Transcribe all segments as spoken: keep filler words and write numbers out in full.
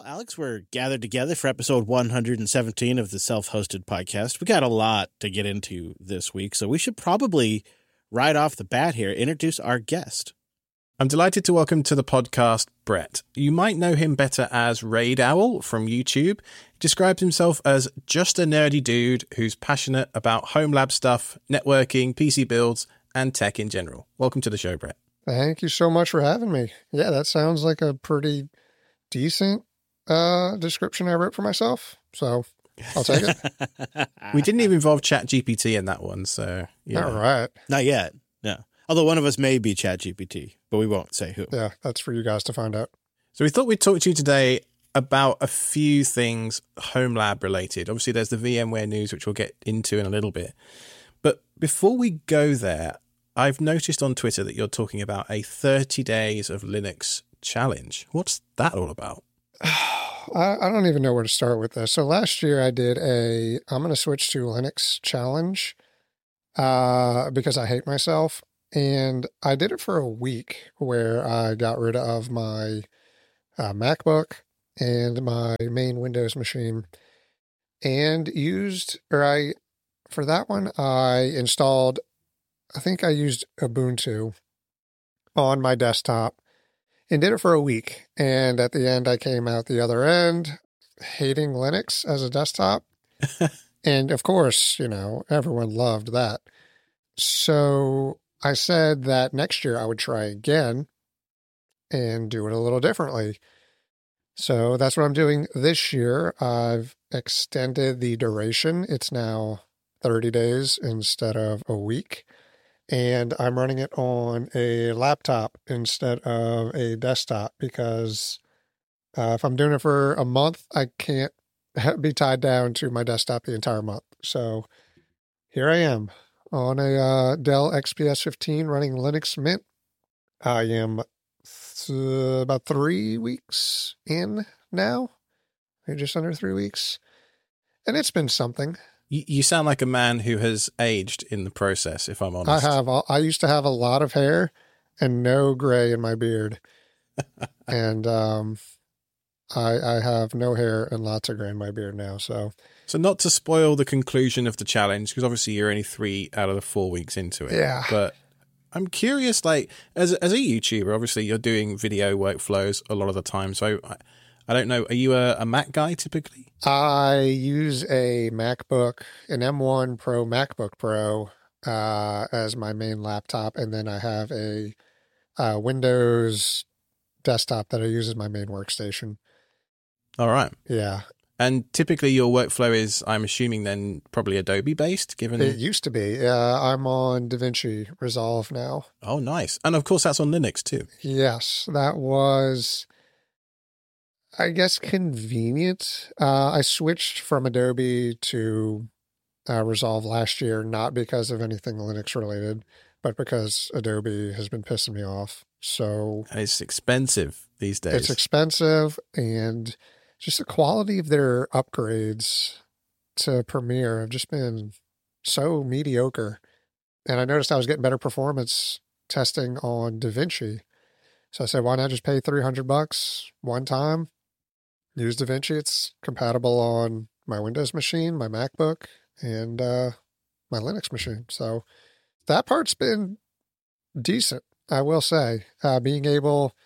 Alex, we're gathered together for episode one hundred seventeen of the self-hosted podcast. We got a lot to get into this week, so we should probably, right off the bat here, introduce our guest. I'm delighted to welcome to the podcast Brett. You might know him better as Raid Owl from YouTube. He describes himself as just a nerdy dude who's passionate about home lab stuff, networking, P C builds, and tech in general. Welcome to the show, Brett. Thank you so much for having me. Yeah, that sounds like a pretty decent uh, description I wrote for myself, so I'll take it. We didn't even involve ChatGPT in that one, so yeah. All right. Not yet, no. Although one of us may be ChatGPT, but we won't say who. Yeah, that's for you guys to find out. So we thought we'd talk to you today about a few things home lab related. Obviously, there's the VMware news, which we'll get into in a little bit. But before we go there, I've noticed on Twitter that you're talking about a thirty days of Linux challenge. What's that all about? I, I don't even know where to start with this. So last year I did a I'm going to switch to Linux challenge uh, because I hate myself. And I did it for a week where I got rid of my uh, MacBook and my main Windows machine and used, or I, for that one, I installed, I think I used Ubuntu on my desktop and did it for a week. And at the end, I came out the other end hating Linux as a desktop. And of course, you know, everyone loved that. So I said that next year I would try again and do it a little differently. So that's what I'm doing this year. I've extended the duration. It's now thirty days instead of a week. And I'm running it on a laptop instead of a desktop because uh, if I'm doing it for a month, I can't be tied down to my desktop the entire month. So here I am. On a uh, Dell X P S fifteen running Linux Mint. I am th- about three weeks in now. Maybe just under three weeks. And it's been something. You, you sound like a man who has aged in the process, if I'm honest. I have. I used to have a lot of hair and no gray in my beard. and um, I, I have no hair and lots of gray in my beard now, so... So not to spoil the conclusion of the challenge, because obviously you're only three out of the four weeks into it. Yeah. But I'm curious, like, as as a YouTuber, obviously you're doing video workflows a lot of the time. So I, I don't know, are you a, a Mac guy typically? I use a MacBook, an M one Pro MacBook Pro uh, as my main laptop. And then I have a uh, Windows desktop that I use as my main workstation. All right. Yeah. And typically your workflow is, I'm assuming then, probably Adobe-based, given... It used to be. Uh, I'm on DaVinci Resolve now. Oh, nice. And of course, that's on Linux too. Yes, that was, I guess, convenient. Uh, I switched from Adobe to uh, Resolve last year, not because of anything Linux-related, but because Adobe has been pissing me off. So And it's expensive these days. It's expensive, and... just the quality of their upgrades to Premiere have just been so mediocre. And I noticed I was getting better performance testing on DaVinci. So I said, why not just pay three hundred bucks one time? Use DaVinci. It's compatible on my Windows machine, my MacBook, and uh, my Linux machine. So that part's been decent, I will say. Uh, being able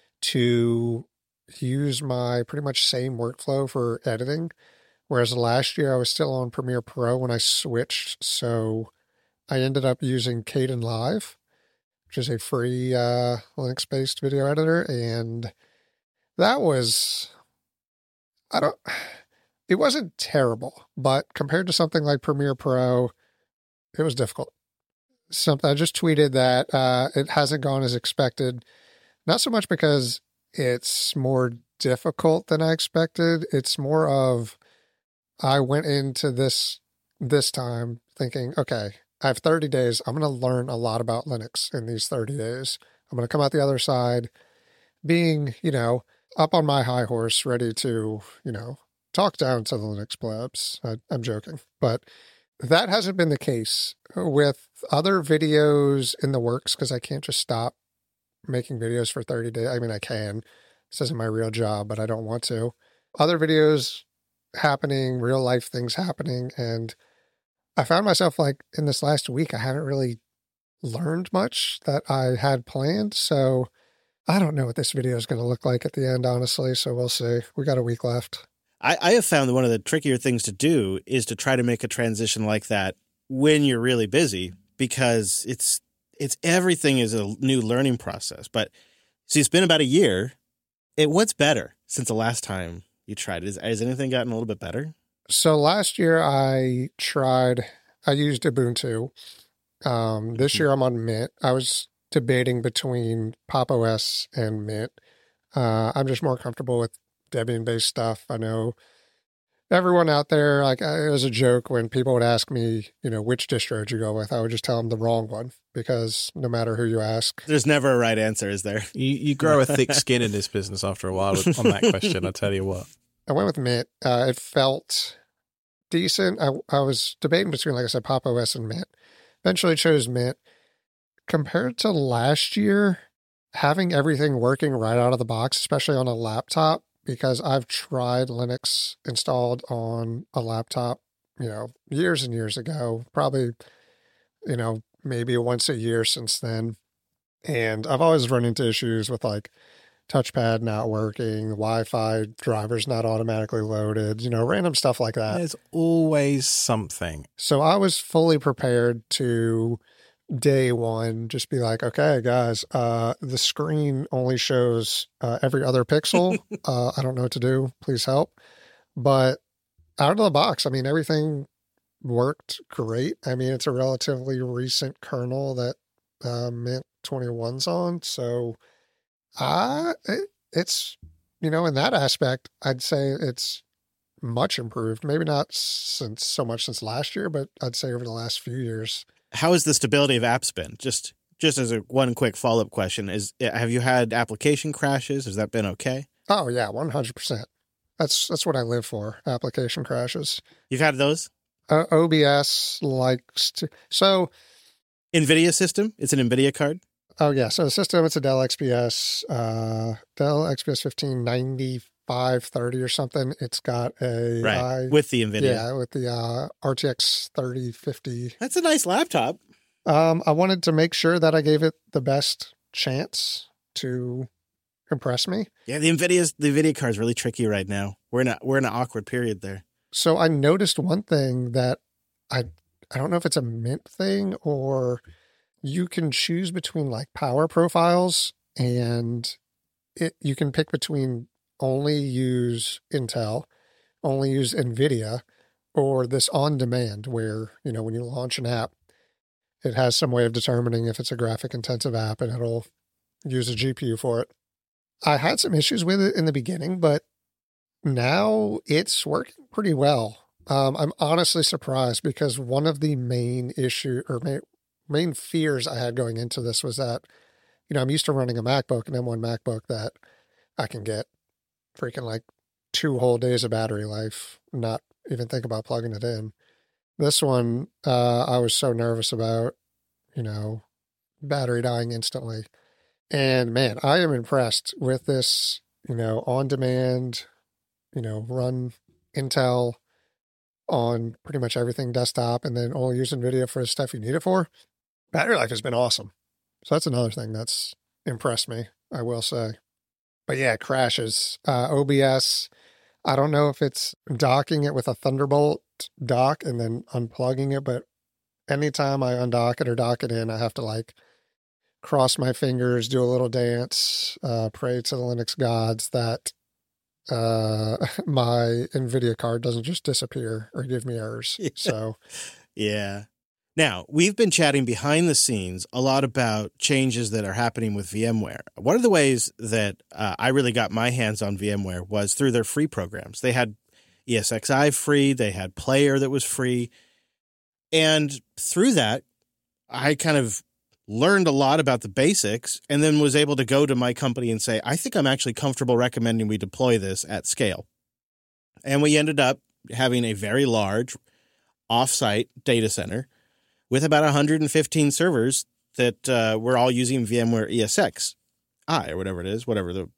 to use my pretty much same workflow for editing, whereas last year I was still on Premiere Pro when I switched, so I ended up using Kdenlive, which is a free uh, Linux-based video editor, and that was, I don't, it wasn't terrible, but compared to something like Premiere Pro, it was difficult. Something I just tweeted that uh, it hasn't gone as expected, not so much because it's more difficult than I expected. It's more of, I went into this this time thinking, okay, I have thirty days. I'm going to learn a lot about Linux in these thirty days. I'm going to come out the other side being, you know, up on my high horse, ready to, you know, talk down to the Linux plebs. I, I'm joking. But that hasn't been the case with other videos in the works because I can't just stop making videos for thirty days. I mean, I can. This isn't my real job, but I don't want to. other videos happening, real life things happening. And I found myself like in this last week, I haven't really learned much that I had planned. So I don't know what this video is going to look like at the end, honestly. So we'll see. We got a week left. I, I have found that one of the trickier things to do is to try to make a transition like that when you're really busy, because it's it's everything is a new learning process. But see, it's been about a year. It what's better since the last time you tried it? Is, has anything gotten a little bit better? So last year I tried, I used Ubuntu. Um, this mm-hmm. year I'm on Mint. I was debating between Pop! O S and Mint. Uh, I'm just more comfortable with Debian-based stuff. I know everyone out there, like it was a joke when people would ask me, you know, which distro did you go with? I would just tell them the wrong one, because no matter who you ask, there's never a right answer, is there? You, you grow a thick skin in this business after a while with, on that question, I'll tell you what. I went with Mint. Uh, it felt decent. I, I was debating between, like I said, Pop! O S and Mint. Eventually chose Mint. Compared to last year, having everything working right out of the box, especially on a laptop, because I've tried Linux installed on a laptop, you know, years and years ago, probably, you know, maybe once a year since then. And I've always run into issues with like touchpad not working, Wi-Fi drivers not automatically loaded, you know, random stuff like that. There's always something. So I was fully prepared to day one just be like, okay, guys, uh, the screen only shows uh, every other pixel. uh, I don't know what to do. Please help. But out of the box, I mean, everything worked great. I mean, it's a relatively recent kernel that uh, Mint twenty-one's on. So uh, it, it's, you know, in that aspect, I'd say it's much improved. Maybe not since so much since last year, but I'd say over the last few years. How has the stability of apps been? Just just as a one quick follow-up question, is have you had application crashes? Has that been okay? Oh, yeah, one hundred percent. That's that's what I live for, application crashes. You've had those? Uh, O B S likes to... So... NVIDIA system? It's an NVIDIA card? Oh, yeah. So the system, it's a Dell X P S, uh, Dell X P S fifteen ninety-five thirty or something. It's got a... Right, uh, with the NVIDIA. Yeah, with the uh, R T X thirty fifty. That's a nice laptop. Um, I wanted to make sure that I gave it the best chance to impress me. Yeah, the NVIDIA's the NVIDIA card's really tricky right now. We're in a we're in an awkward period there. So I noticed one thing that I I don't know if it's a Mint thing or you can choose between like power profiles, and it you can pick between only use Intel, only use NVIDIA, or this on demand where, you know, when you launch an app, it has some way of determining if it's a graphic intensive app and it'll use a G P U for it. I had some issues with it in the beginning, but now it's working pretty well. Um, I'm honestly surprised, because one of the main issue or main, main fears I had going into this was that, you know, I'm used to running a MacBook, an M one MacBook that I can get freaking like two whole days of battery life, not even think about plugging it in. This one, uh, I was so nervous about, you know, battery dying instantly. And man, I am impressed with this, you know, on demand, you know, run Intel on pretty much everything desktop and then only use NVIDIA for the stuff you need it for. Battery life has been awesome. So that's another thing that's impressed me, I will say. But yeah, crashes. Uh, O B S, I don't know if it's docking it with a Thunderbolt dock and then unplugging it, but anytime I undock it or dock it in, I have to like cross my fingers, do a little dance, uh, pray to the Linux gods that uh, my NVIDIA card doesn't just disappear or give me errors. Yeah. So, yeah. Now, we've been chatting behind the scenes a lot about changes that are happening with VMware. One of the ways that uh, I really got my hands on VMware was through their free programs. They had E S X i free, they had Player that was free. And through that, I kind of learned a lot about the basics and then was able to go to my company and say, I think I'm actually comfortable recommending we deploy this at scale. And we ended up having a very large offsite data center with about one hundred fifteen servers that uh, were all using VMware E S X i or whatever it is, whatever the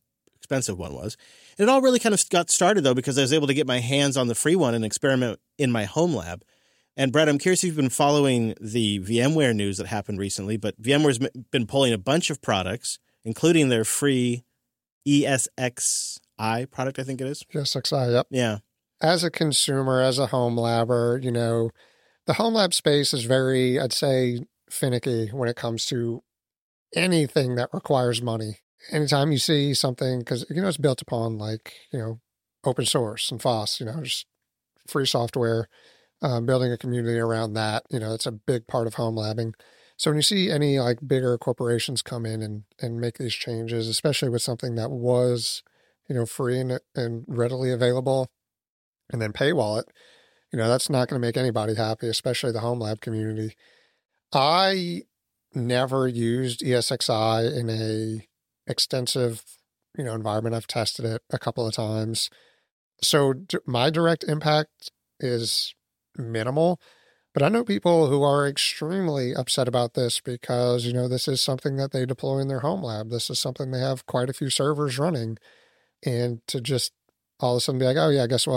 expensive one was. And it all really kind of got started, though, because I was able to get my hands on the free one and experiment in my home lab. And Brett, I'm curious if you've been following the VMware news that happened recently, but VMware's been pulling a bunch of products, including their free E S X i product, I think it is. E S X i, yep. Yeah. As a consumer, as a home labber, you know, the home lab space is very, I'd say, finicky when it comes to anything that requires money. Anytime you see something, because, you know, it's built upon like, you know, open source and F O S, you know, just free software. Um, building a community around that, you know, it's a big part of home labbing. So when you see any like bigger corporations come in and, and make these changes, especially with something that was, you know, free and, and readily available, and then paywall it, you know, that's not going to make anybody happy, especially the home lab community. I never used E S X i in a extensive, you know, environment. I've tested it a couple of times. So d- my direct impact is minimal, but I know people who are extremely upset about this because, you know, this is something that they deploy in their home lab. This is something they have quite a few servers running, and to just all of a sudden be like, oh yeah, guess what?